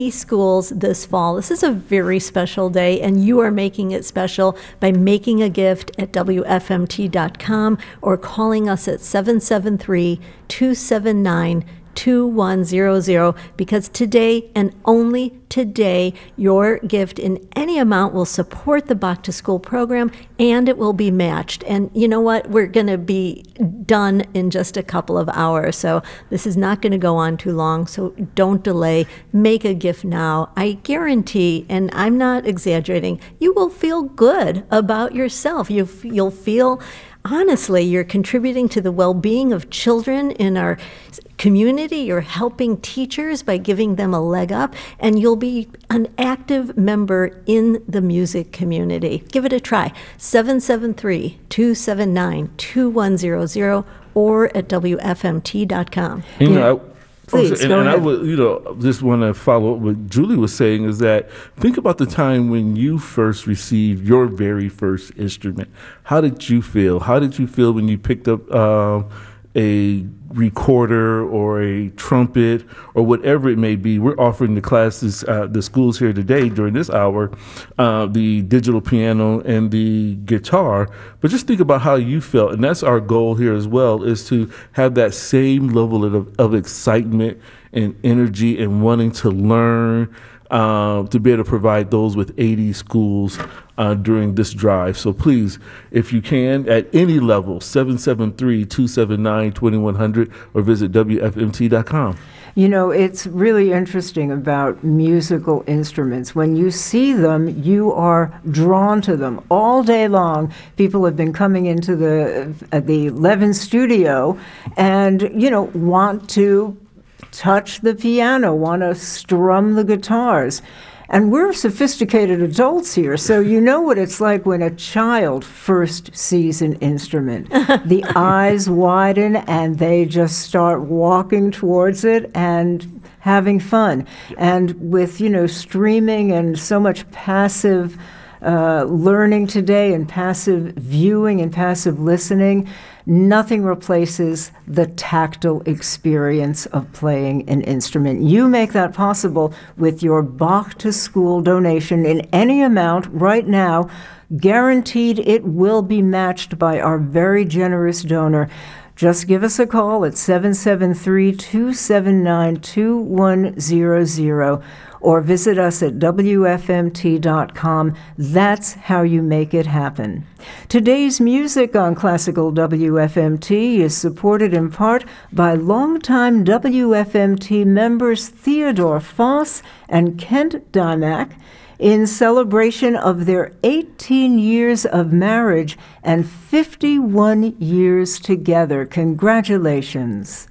schools this fall. This is a very special day, and you are making it special by making a gift at WFMT.com or calling us at 773-279-2100, because today and only today, your gift in any amount will support the Back to School program, and it will be matched. And you know what? We're going to be done in just a couple of hours, so this is not going to go on too long, so don't delay. Make a gift now. I guarantee, and I'm not exaggerating, you will feel good about yourself. You'll feel, honestly, you're contributing to the well-being of children in our community. You're helping teachers by giving them a leg up, and you'll be an active member in the music community. Give it a try. 773-279-2100 or at WFMT.com. Please, and I would, just want to follow up what Julie was saying, is that think about the time when you first received your very first instrument. How did you feel? How did you feel when you picked up a recorder or a trumpet or whatever it may be? We're offering the classes, the schools here today during this hour, the digital piano and the guitar. But just think about how you felt. And that's our goal here as well, is to have that same level of excitement and energy and wanting to learn, to be able to provide those with 80 schools during this drive. So please, if you can, at any level, 773-279-2100 or visit WFMT.com. It's really interesting about musical instruments. When you see them, you are drawn to them all day long. People have been coming into the Levin studio and, want to touch the piano, want to strum the guitars. And we're sophisticated adults here, so you know what it's like when a child first sees an instrument. The eyes widen and they just start walking towards it and having fun. And with, streaming and so much passive learning today and passive viewing and passive listening, nothing replaces the tactile experience of playing an instrument. You make that possible with your Bach to School donation in any amount right now. Guaranteed it will be matched by our very generous donor. Just give us a call at 773-279-2100 or visit us at WFMT.com. That's how you make it happen. Today's music on Classical WFMT is supported in part by longtime WFMT members Theodore Foss and Kent Dymack in celebration of their 18 years of marriage and 51 years together. Congratulations.